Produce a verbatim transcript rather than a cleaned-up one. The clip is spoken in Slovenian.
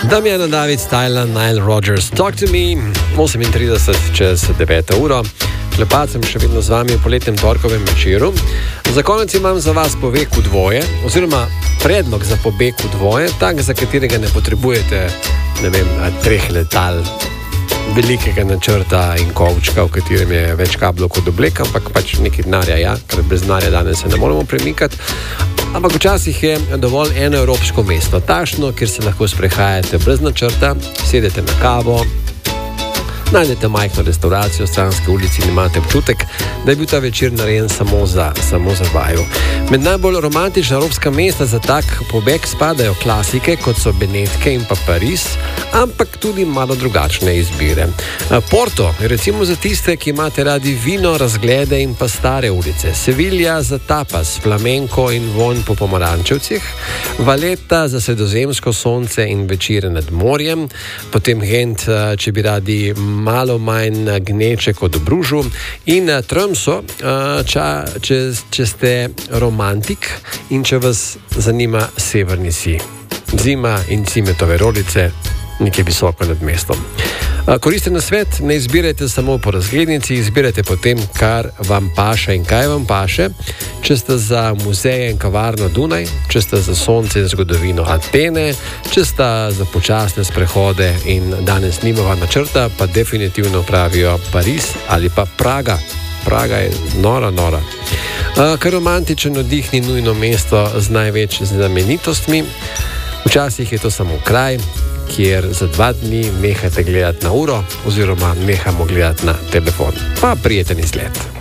Damjana David, Styla, Nile Rodgers, Talk to Me, osemintrideset čez deveto uro. Klepat sem še vedno z vami v poletnem torkovem večeru. Za konec imam za vas povek v dvoje, oziroma predlog za pobeg v dvoje, tak, za katerega ne potrebujete, ne vem, treh letal, velikega načrta in kovčka, v katerem je več kablov kot oblek, ampak pač nekaj denarja, ja, ker brez denarja danes se ne moremo premikati. Ampak včasih je dovolj eno evropsko mesto, tašno, kjer se lahko sprehajate brez načrta, sedete na kavo, najdete majhno restauracijo v stranski ulici in imate občutek, da je bil ta večer narejen samo za, samo za vaju. Med najbolj romantična evropska mesta za tak pobeg spadajo klasike, kot so Benetke in pa Pariz, ampak tudi malo drugačne izbire. Porto je recimo za tiste, ki imate radi vino, razglede in pa stare ulice. Sevilja za tapas, flamenko in vonj po pomarančevcih. Valetta za sredozemsko sonce in večere nad morjem. Potem Gent, če bi radi malo manj gneče kot v Bružu. In Tromsø, če, če ste romantik in če vas zanima severni sij. Zima in cimetove rolice, nekje visoko nad mestom. Koristen nasvet, ne izbirajte samo po razglednici, izbirajte potem, kar vam paše in kaj vam paše. Če ste za muzeje in kavarno Dunaj, če ste za sonce in zgodovino Atene, če ste za počasne sprehode in danes nimava načrta, pa definitivno pravijo Pariz ali pa Praga. Praga je nora, nora. Kar romantičen oddih ni nujno mesto z največ znamenitostmi. Včasih je to samo kraj, kjer za dva dni nehate gledati na uro oziroma nehamo gledati na telefon. Pa prijeten izlet.